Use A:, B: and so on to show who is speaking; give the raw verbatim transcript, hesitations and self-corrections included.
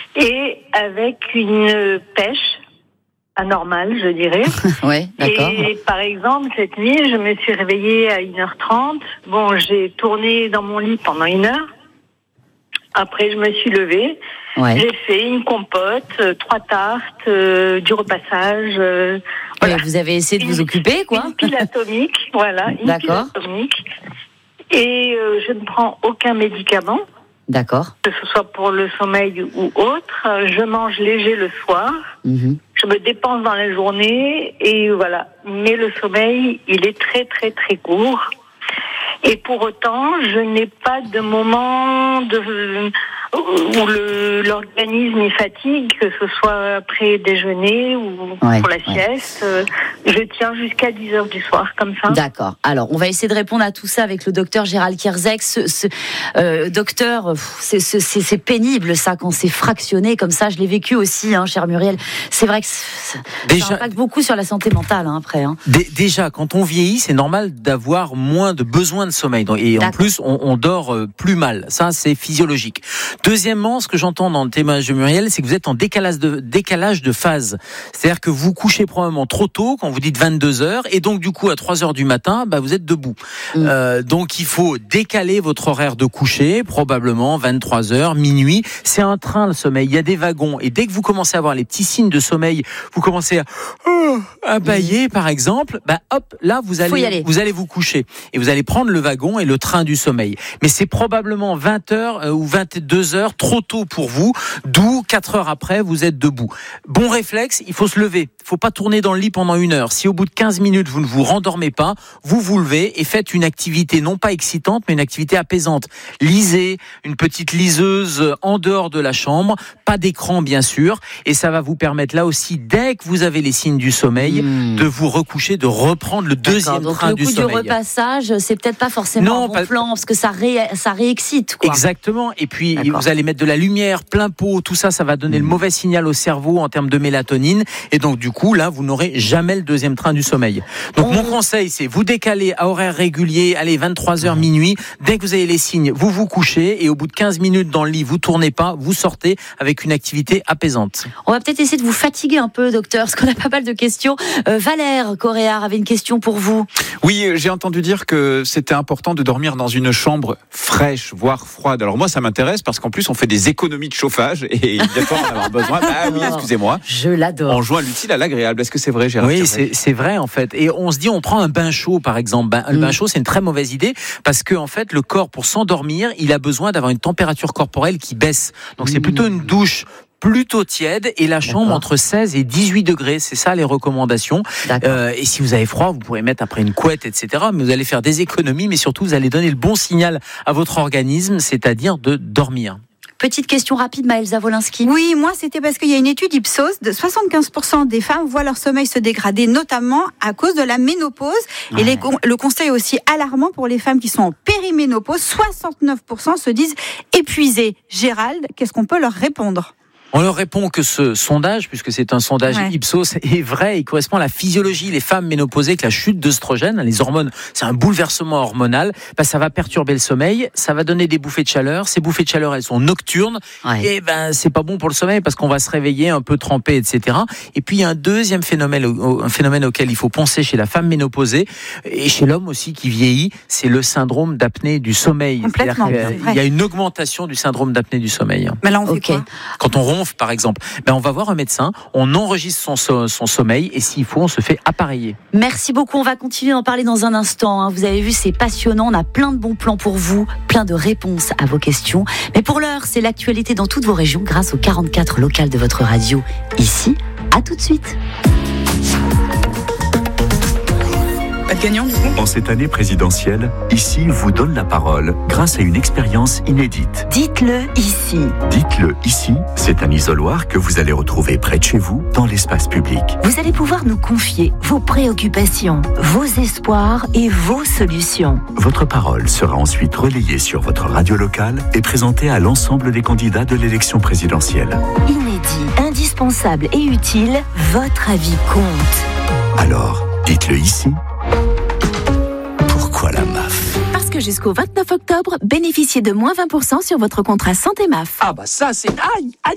A: et avec une pêche anormale, je dirais.
B: Ouais, d'accord.
A: Et par exemple, cette nuit, je me suis réveillée à une heure trente. Bon, j'ai tourné dans mon lit pendant une heure. Après, je me suis levée.
B: Ouais.
A: J'ai fait une compote, euh, trois tartes, euh, du repassage. Euh, voilà.
B: Ouais, vous avez essayé de
A: une,
B: vous occuper, quoi.
A: Une pile atomique, voilà, une
B: D'accord.
A: pile atomique. Et euh, je ne prends aucun médicament.
B: D'accord.
A: Que ce soit pour le sommeil ou autre. Je mange léger le soir.
B: Mmh.
A: Je me dépense dans la journée et voilà. Mais le sommeil, il est très très très court. Et pour autant, je n'ai pas de moment de où le, l'organisme il fatigue, que ce soit après déjeuner ou
B: ouais,
A: pour la
B: ouais.
A: sieste. Je tiens jusqu'à dix heures du soir, comme ça.
B: D'accord. Alors, on va essayer de répondre à tout ça avec le docteur Gérald Kierzek. Ce, ce, euh, docteur, c'est, c'est, c'est pénible, ça, quand c'est fractionné comme ça. Je l'ai vécu aussi, hein, cher Muriel. C'est vrai que ça, déjà, ça impacte beaucoup sur la santé mentale, hein, après. Hein.
C: D- déjà, quand on vieillit, c'est normal d'avoir moins de besoin de sommeil. Et D'accord. en plus, on, on dort plus mal. Ça, c'est physiologique. Deuxièmement, ce que j'entends dans le témoignage de Muriel, c'est que vous êtes en décalage de, décalage de phase. C'est-à-dire que vous couchez probablement trop tôt, quand vous dites vingt-deux heures, et donc du coup, à trois heures du matin, bah, vous êtes debout. Mmh. Euh, donc, il faut décaler votre horaire de coucher, probablement vingt-trois heures, minuit. C'est un train, le sommeil. Il y a des wagons. Et dès que vous commencez à avoir les petits signes de sommeil, vous commencez à, oh, à bâiller, mmh. par exemple, bah, hop, là, vous allez, vous allez vous coucher. Et vous allez prendre le wagon et le train du sommeil. Mais c'est probablement vingt heures euh, ou vingt-deux heures trop tôt pour vous, d'où quatre heures après, vous êtes debout. Bon réflexe, il faut se lever. Il ne faut pas tourner dans le lit pendant une heure. Si au bout de quinze minutes, vous ne vous rendormez pas, vous vous levez et faites une activité non pas excitante, mais une activité apaisante. Lisez, une petite liseuse en dehors de la chambre, pas d'écran bien sûr, et ça va vous permettre là aussi, dès que vous avez les signes du sommeil, mmh. de vous recoucher, de reprendre le D'accord, deuxième
B: donc
C: train
B: le
C: du
B: coup
C: sommeil.
B: Du repassage, c'est peut-être pas forcément non, un bon pas... plan, parce que ça, ré... ça réexcite. Quoi.
C: Exactement, et puis
B: D'accord.
C: vous allez mettre de la lumière plein pot, tout ça, ça va donner mmh. le mauvais signal au cerveau en termes de mélatonine, et donc du coup, là, vous n'aurez jamais le deuxième train du sommeil. Donc oh. mon conseil, c'est vous décaler à horaire régulier, allez, vingt-trois heures, mmh. minuit, dès que vous avez les signes, vous vous couchez, et au bout de quinze minutes dans le lit, vous tournez pas, vous sortez avec une activité apaisante.
B: On va peut-être essayer de vous fatiguer un peu, docteur, parce qu'on a pas mal de questions. Euh, Valère Coréard avait une question pour vous.
D: Oui, j'ai entendu dire que c'était important de dormir dans une chambre fraîche, voire froide. Alors moi, ça m'intéresse parce qu'en plus, on fait des économies de chauffage et il va en avoir besoin. Ah oui, excusez-moi.
B: Je l'adore.
D: On joint l'utile à l'agréable. Est-ce que c'est vrai, Gérard?
C: Oui, c'est, c'est vrai en fait. Et on se dit, on prend un bain chaud, par exemple. Ben, mmh. Le bain chaud, c'est une très mauvaise idée parce que en fait, le corps, pour s'endormir, il a besoin d'avoir une température corporelle qui baisse. Donc, mmh. c'est plutôt une douche plutôt tiède et la chambre D'accord. entre seize et dix-huit degrés, c'est ça les recommandations. Euh, et si vous avez froid, vous pourrez mettre après une couette, et cetera. Mais vous allez faire des économies, mais surtout vous allez donner le bon signal à votre organisme, c'est-à-dire de dormir.
B: Petite question rapide, Maëlsa Wolinski.
E: Oui, moi c'était parce qu'il y a une étude Ipsos de soixante-quinze pour cent des femmes voient leur sommeil se dégrader, notamment à cause de la ménopause. Ouais. Et les, le constat est aussi alarmant pour les femmes qui sont en périménopause. soixante-neuf pour cent se disent épuisées. Gérald, qu'est-ce qu'on peut leur répondre ?
C: On leur répond que ce sondage, puisque c'est un sondage ouais. Ipsos, est vrai. Il correspond à la physiologie. Les femmes ménopausées, avec la chute d'œstrogène, les hormones, c'est un bouleversement hormonal. Ben, ça va perturber le sommeil. Ça va donner des bouffées de chaleur. Ces bouffées de chaleur, elles sont nocturnes. Ouais. Et ben, c'est pas bon pour le sommeil parce qu'on va se réveiller un peu trempé, et cetera. Et puis, il y a un deuxième phénomène, un phénomène auquel il faut penser chez la femme ménopausée et chez l'homme aussi qui vieillit. C'est le syndrome d'apnée du sommeil.
E: Complètement.
C: Il y a une augmentation du syndrome d'apnée du sommeil.
E: Mais là, on fait okay. quoi ?
C: Quand on ronfle, par exemple, ben on va voir un médecin, on enregistre son, so- son sommeil et s'il faut, on se fait appareiller.
B: Merci beaucoup, on va continuer d'en parler dans un instant. Hein. Vous avez vu, c'est passionnant, on a plein de bons plans pour vous, plein de réponses à vos questions. Mais pour l'heure, c'est l'actualité dans toutes vos régions grâce aux quarante-quatre locales de votre radio. Ici, à tout de suite.
F: Pas de gagnant, du coup ? En cette année présidentielle, Ici vous donne la parole grâce à une expérience inédite.
G: Dites-le ici.
F: Dites-le ici, c'est un isoloir que vous allez retrouver près de chez vous, dans l'espace public.
G: Vous allez pouvoir nous confier vos préoccupations, vos espoirs et vos solutions.
F: Votre parole sera ensuite relayée sur votre radio locale et présentée à l'ensemble des candidats de l'élection présidentielle.
G: Inédit, indispensable et utile, votre avis compte.
F: Alors, dites-le ici. Pourquoi la M A F ?
H: Parce que jusqu'au vingt-neuf octobre, bénéficiez de moins vingt pour cent sur votre contrat santé M A F.
C: Ah bah ça c'est... Aïe, aïe.